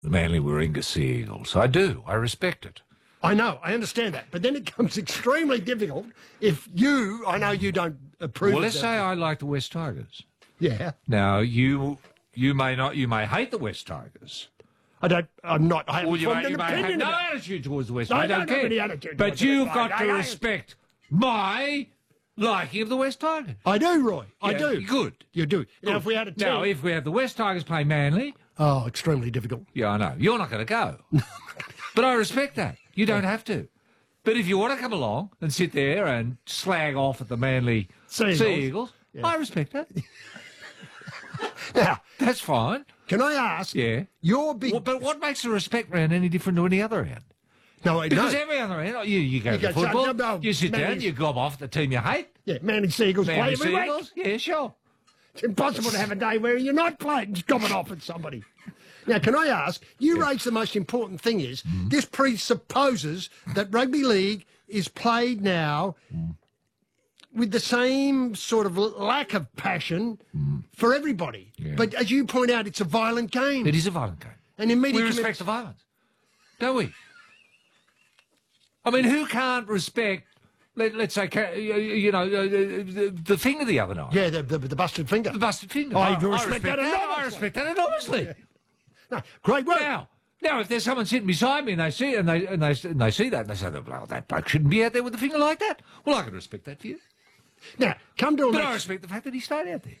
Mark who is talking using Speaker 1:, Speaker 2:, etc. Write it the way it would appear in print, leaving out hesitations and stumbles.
Speaker 1: The Manly Warringah Sea Eagles. I do. I respect it.
Speaker 2: I know, I understand that. But then it becomes extremely difficult if you, I know you don't approve
Speaker 1: Well,
Speaker 2: of
Speaker 1: let's
Speaker 2: that.
Speaker 1: say I like the West Tigers.
Speaker 2: Yeah.
Speaker 1: Now, you may not, you may hate the West Tigers.
Speaker 2: I haven't
Speaker 1: Or you
Speaker 2: formed
Speaker 1: may
Speaker 2: an
Speaker 1: have
Speaker 2: opinion
Speaker 1: no
Speaker 2: about it.
Speaker 1: attitude towards the West
Speaker 2: No,
Speaker 1: Tigers.
Speaker 2: I
Speaker 1: I
Speaker 2: don't
Speaker 1: don't
Speaker 2: have any
Speaker 1: care.
Speaker 2: attitude
Speaker 1: But
Speaker 2: towards the
Speaker 1: you've
Speaker 2: West
Speaker 1: got
Speaker 2: Tigers.
Speaker 1: to
Speaker 2: I-
Speaker 1: respect my liking of the West Tigers.
Speaker 2: I do, Roy. I
Speaker 1: Yeah,
Speaker 2: do.
Speaker 1: Good.
Speaker 2: You do. Now, if we had a team...
Speaker 1: Now, if we have the West Tigers play Manly,
Speaker 2: Oh, extremely difficult.
Speaker 1: yeah, I know. You're not going to go. But I respect that. You don't have to. But if you want to come along and sit there and slag off at the Manly
Speaker 2: Sea
Speaker 1: Eagles,
Speaker 2: Yeah.
Speaker 1: I respect that.
Speaker 2: Now,
Speaker 1: That's fine.
Speaker 2: can I ask,
Speaker 1: Yeah.
Speaker 2: your big...
Speaker 1: Well, but what makes the respect round any different to any other round?
Speaker 2: No,
Speaker 1: Because
Speaker 2: no.
Speaker 1: every other round, you go to
Speaker 2: go,
Speaker 1: football,
Speaker 2: no,
Speaker 1: you sit down,
Speaker 2: Manly's-
Speaker 1: you gob off the team you hate.
Speaker 2: Yeah, Manly Seagulls play
Speaker 1: Manly
Speaker 2: every week.
Speaker 1: Seagulls, yeah, sure.
Speaker 2: It's impossible to have a day where you're not playing, gobbing off at somebody. Now, can I ask, you raised the most important thing is, this presupposes that rugby league is played now with the same sort of lack of passion for everybody.
Speaker 1: Yeah.
Speaker 2: But as you point out, it's a violent game.
Speaker 1: It is a violent game.
Speaker 2: And in media
Speaker 1: We respect the violence, don't we? I mean, who can't respect, let's say, the finger the other night?
Speaker 2: Yeah, the busted finger.
Speaker 1: The busted finger.
Speaker 2: I respect that
Speaker 1: I
Speaker 2: enormously.
Speaker 1: respect that enormously.
Speaker 2: No, great work.
Speaker 1: Now, if there's someone sitting beside me and they see they see that and they say, "Well, that bloke shouldn't be out there with a finger like that," well, I can respect that view.
Speaker 2: Now, come to a
Speaker 1: But I
Speaker 2: match.
Speaker 1: respect the fact that he stayed out there.